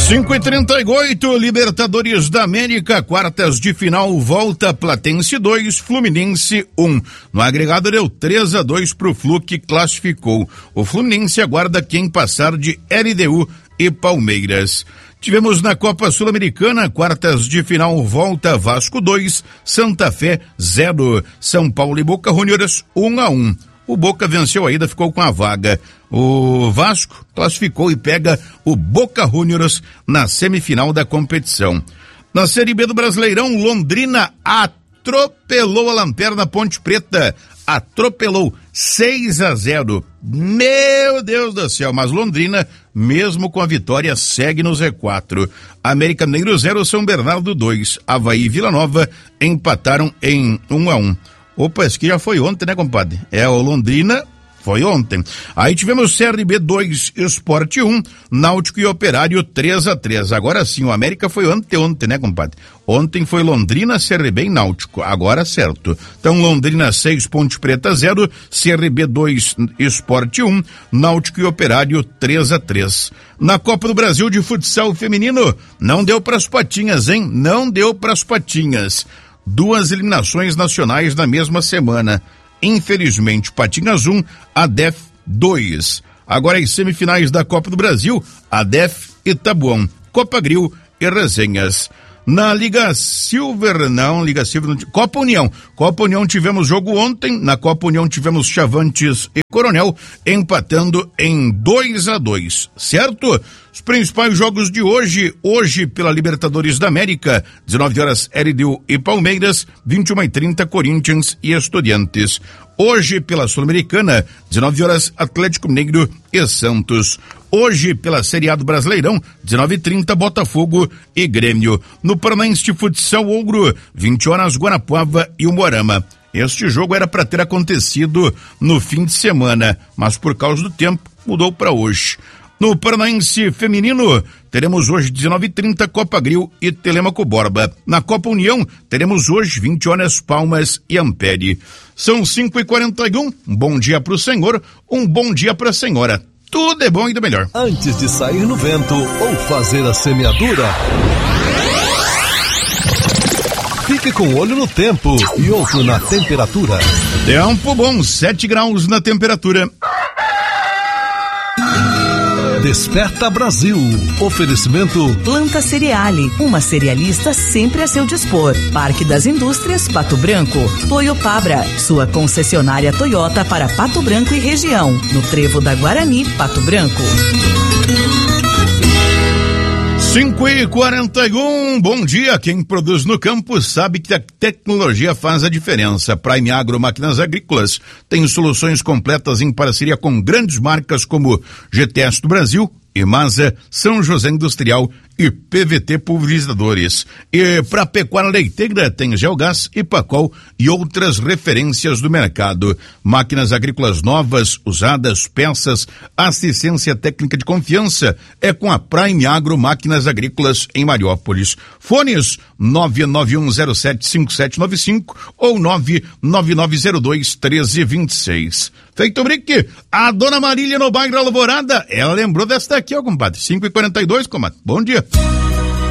5h38, Libertadores da América, quartas de final, volta Platense 2, Fluminense 1. No agregado deu 3-2 pro Flu, que classificou. O Fluminense aguarda quem passar de LDU e Palmeiras. Tivemos na Copa Sul-Americana, quartas de final, volta Vasco 2, Santa Fé 0, São Paulo e Boca Juniors 1-1. O Boca venceu ainda, ficou com a vaga. O Vasco classificou e pega o Boca Juniors na semifinal da competição. Na Série B do Brasileirão, Londrina atropelou a Lanterna Ponte Preta. Atropelou 6-0. Meu Deus do céu, mas Londrina, mesmo com a vitória, segue no Z4. América Mineiro 0, São Bernardo 2. Avaí e Vila Nova empataram em 1-1. Opa, esse aqui já foi ontem, né, compadre? O Londrina foi ontem. Aí tivemos CRB 2, Sport 1, Náutico e Operário 3-3. Agora sim, o América foi ontem, né, compadre? Ontem foi Londrina, CRB e Náutico. Agora certo. Então, Londrina 6, Ponte Preta 0, CRB 2, Sport 1, Náutico e Operário 3-3. Na Copa do Brasil de Futsal Feminino, não deu pras patinhas, hein? Não deu pras patinhas. 2 eliminações nacionais na mesma semana. Infelizmente, Patinhas 1, ADEF 2. Agora as semifinais da Copa do Brasil, ADEF e Tabuão, Copa Grill e Resenhas. Na Liga Silver, Copa União. Copa União tivemos jogo ontem, na Copa União tivemos Chavantes e Coronel empatando em 2-2, certo? Os principais jogos de hoje pela Libertadores da América, 19 horas LDU e Palmeiras, 21h30 Corinthians e Estudiantes. Hoje pela Sul-Americana, 19 horas Atlético Mineiro e Santos. Hoje pela Série A do Brasileirão, 19h30 Botafogo e Grêmio. No Paranaense de Futsal Ouro, 20 horas Guarapuava e Umuarama. Este jogo era para ter acontecido no fim de semana, mas por causa do tempo mudou para hoje. No Paranaense Feminino, teremos hoje 19h30 Copa Grill e Telêmaco Borba. Na Copa União, teremos hoje 20 horas Palmas e Ampere. São 5h41, um bom dia pro senhor, um bom dia pra senhora. Tudo é bom e do melhor. Antes de sair no vento ou fazer a semeadura, fique com o olho no tempo e outro na temperatura. Tempo bom, 7 graus na temperatura. Desperta Brasil. Oferecimento Planta Cereale, uma cerealista sempre a seu dispor. Parque das Indústrias, Pato Branco. Toyopabra, sua concessionária Toyota para Pato Branco e região. No Trevo da Guarani, Pato Branco. 5h41, bom dia. Quem produz no campo sabe que a tecnologia faz a diferença. Prime Agro Máquinas Agrícolas tem soluções completas em parceria com grandes marcas como GTS do Brasil, Imasa, São José Industrial e PVT Pulverizadores. E para pecuária leiteira tem Gelgás, Ipacol e outras referências do mercado. Máquinas agrícolas novas, usadas, peças, assistência técnica de confiança é com a Prime Agro Máquinas Agrícolas em Mariópolis. Fones 991075795 ou 999021326. Feito brique, a dona Marília no bairro Alvorada, ela lembrou desta aqui, ó, compadre. 5h42, comadre. Bom dia.